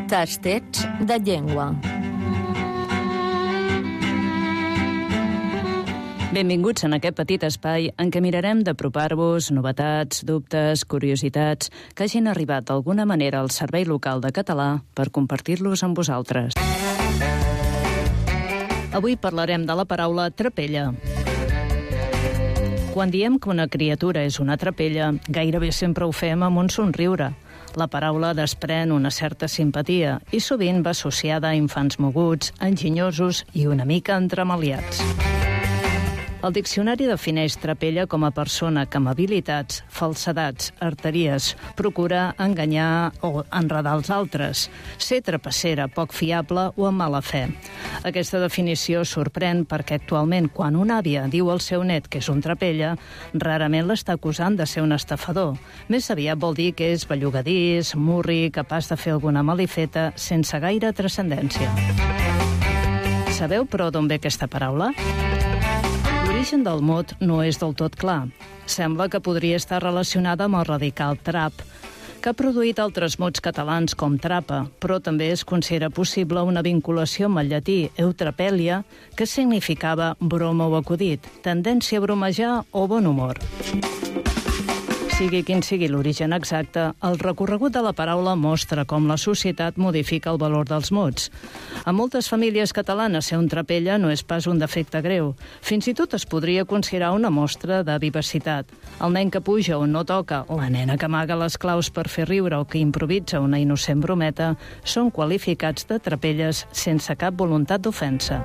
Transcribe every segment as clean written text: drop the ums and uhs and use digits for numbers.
Tastets de llengua. Benvinguts en aquest petit espai en què mirarem d'apropar-vos novetats, dubtes, curiositats que hagin arribat d'alguna manera al Servei Local de Català per compartir-los amb vosaltres. Avui parlarem de la paraula trapella. Quan diem que una criatura és una trapella, gairebé sempre ho fem amb un somriure. La paraula desprèn una certa simpatia i sovint va associada a infants moguts, enginyosos i una mica entremaliats. El diccionari defineix trapella com a persona que amb habilitats, falsedats, arteries, procura enganyar o enredar els altres, ser trapassera, poc fiable o amb mala fe. Aquesta definició sorprèn perquè actualment quan una àvia diu al seu net que és un trapella, rarament l'està acusant de ser un estafador. Més aviat vol dir que és bellugadís, murri, capaç de fer alguna malifeta sense gaire transcendència. Sabeu, però, d'on ve aquesta paraula? L'origen del mot no és del tot clar. Sembla que podria estar relacionada amb el radical trap, que ha produït altres mots catalans com trapa, però també es considera possible una vinculació amb el llatí eutrapelia, que significava broma o acudit, tendència a bromejar o bon humor. Sigui quin sigui l'origen exacte, el recorregut de la paraula mostra com la societat modifica el valor dels mots. A moltes famílies catalanes ser un trapella no és pas un defecte greu. Fins i tot es podria considerar una mostra de vivacitat. El nen que puja on no toca, la nena que amaga les claus per fer riure o que improvisa una innocent brometa, són qualificats de trapelles sense cap voluntat d'ofensa.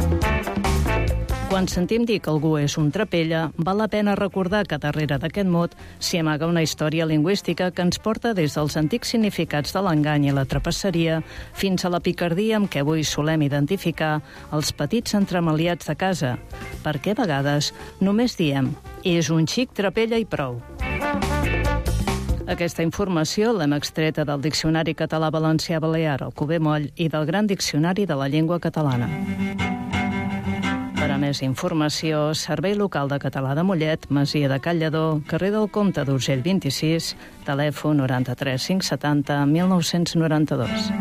Quan sentim dir que algú és un trapella, val la pena recordar que darrere d'aquest mot s'hi amaga una història lingüística que ens porta des dels antics significats de l'engany i la trapasseria fins a la picardia amb què avui solem identificar els petits entremaliats de casa, perquè a vegades només diem «és un xic trapella i prou». Aquesta informació l'hem extreta del Diccionari Català-Valencià-Balear, el Cuber Moll, i del Gran Diccionari de la Llengua Catalana. Per a més informació, Servei Local de Català de Mollet, Masia de Cal Lledó, carrer del Comte d'Urgell 26, telèfon 93 570 1992.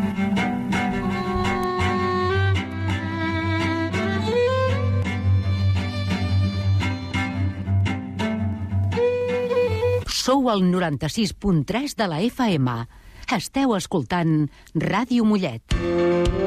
Sou al 96.3 de la FM. Esteu escoltant Ràdio Mollet.